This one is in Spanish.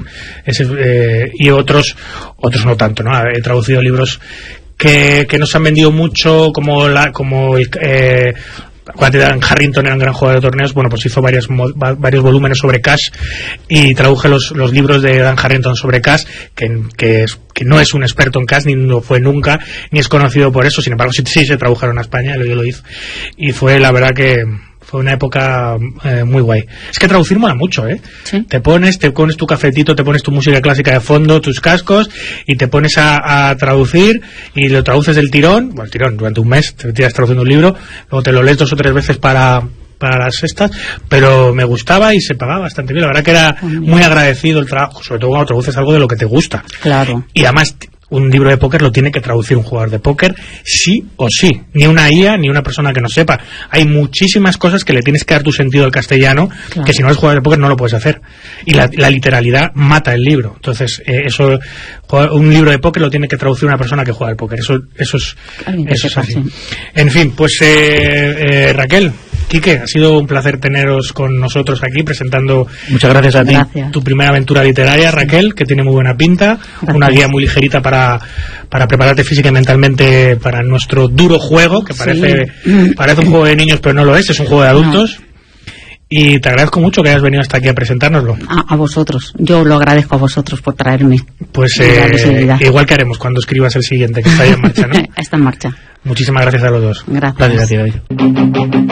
y otros no tanto, ¿no? He traducido libros que nos han vendido mucho, como cuando Dan Harrington era un gran jugador de torneos. Bueno, pues hizo varios volúmenes sobre Cash, y traduje los libros de Dan Harrington sobre Cash, que no es un experto en Cash, ni lo fue nunca, ni es conocido por eso. Sin embargo, sí se tradujeron a España, yo lo hice, y fue la verdad que fue una época muy guay. Es que traducir mola mucho, ¿eh? ¿Sí? Te pones tu cafetito, te pones tu música clásica de fondo, tus cascos, y te pones a traducir, y lo traduces del tirón, durante un mes te tiras traduciendo un libro, luego te lo lees 2 o 3 veces para las estas, pero me gustaba y se pagaba bastante bien. La verdad que era muy agradecido el trabajo, sobre todo cuando traduces algo de lo que te gusta. Claro. Y además, un libro de póker lo tiene que traducir un jugador de póker sí o sí, ni una IA ni una persona que no sepa. Hay muchísimas cosas que le tienes que dar tu sentido al castellano, claro, que si no eres jugador de póker no lo puedes hacer, y la literalidad mata el libro. Entonces eso, un libro de póker lo tiene que traducir una persona que juega al póker. Eso es así. En fin, pues Raquel, Quique, ha sido un placer teneros con nosotros aquí presentando. Muchas gracias a ti. Tu primera aventura literaria, Raquel, que tiene muy buena pinta. Gracias. Una guía muy ligerita para prepararte física y mentalmente para nuestro duro juego, que parece un juego de niños, pero no lo es un juego de adultos. No. Y te agradezco mucho que hayas venido hasta aquí a presentárnoslo. A vosotros, yo lo agradezco a vosotros por traerme. Pues igual que haremos cuando escribas el siguiente, que está ya en marcha, ¿no? Está en marcha. Muchísimas gracias a los dos. Gracias. Gracias, David.